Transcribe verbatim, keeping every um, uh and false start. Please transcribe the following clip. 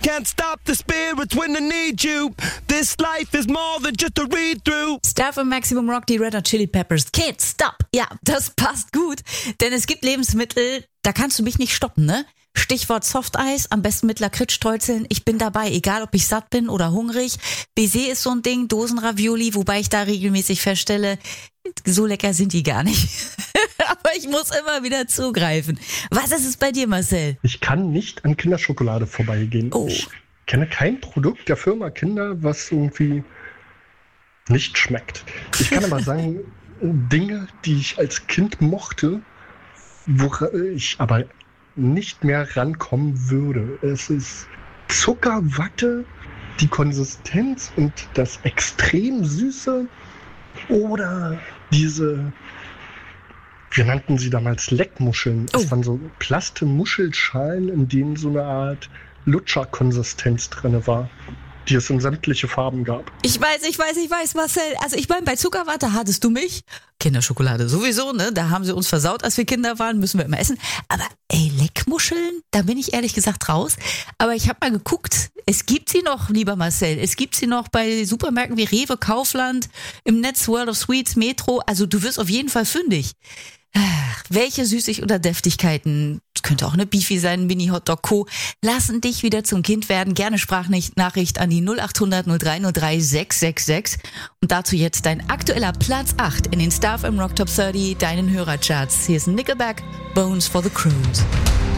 Can't stop the spirits when they need you. This life is more than just a read-through. Staff im Maximum Rock, die Red Hot Chili Peppers. Can't stop. Ja, das passt gut. Denn es gibt Lebensmittel, da kannst du mich nicht stoppen, ne? Stichwort Softeis, am besten mit Lakritzstreuzeln. Ich bin dabei, egal ob ich satt bin oder hungrig. Baiser ist so ein Ding, Dosenravioli, wobei ich da regelmäßig feststelle, so lecker sind die gar nicht. Aber ich muss immer wieder zugreifen. Was ist es bei dir, Marcel? Ich kann nicht an Kinderschokolade vorbeigehen. Oh. Ich kenne kein Produkt der Firma Kinder, was irgendwie nicht schmeckt. Ich kann aber sagen, Dinge, die ich als Kind mochte, wo ich aber nicht mehr rankommen würde. Es ist Zuckerwatte, die Konsistenz und das extrem Süße oder diese, wir nannten sie damals Leckmuscheln. Oh. Es waren so Plaste-Muschelschalen, in denen so eine Art Lutscherkonsistenz drin war, die es in sämtliche Farben gab. Ich weiß, ich weiß, ich weiß, Marcel. Also ich meine, bei Zuckerwatte hattest du mich. Kinderschokolade sowieso, ne? Da haben sie uns versaut, als wir Kinder waren, müssen wir immer essen. Aber ey, Leckmuscheln, da bin ich ehrlich gesagt raus. Aber ich habe mal geguckt, es gibt sie noch, lieber Marcel. Es gibt sie noch bei Supermärkten wie Rewe, Kaufland, im Netz World of Sweets, Metro. Also du wirst auf jeden Fall fündig. Ach, welche Süßig- oder Deftigkeiten, könnte auch eine Beefy sein, ein Mini-Hotdog, Co., lassen dich wieder zum Kind werden. Gerne Sprachnachricht an die null acht hundert null drei null drei sechs sechs sechs. Und dazu jetzt dein aktueller Platz acht in den Star F M Rock Top dreißig, deinen Hörercharts. Hier ist Nickelback, Bones for the Cruise.